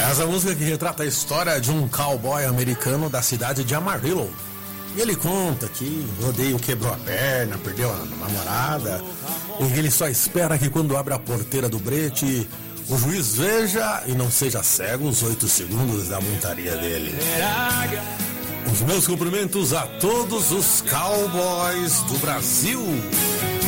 Essa música que retrata a história de um cowboy americano da cidade de Amarillo. E ele conta que o rodeio quebrou a perna, perdeu a namorada, e ele só espera que quando abre a porteira do brete, o juiz veja e não seja cego os 8 segundos da montaria dele. Os meus cumprimentos a todos os cowboys do Brasil.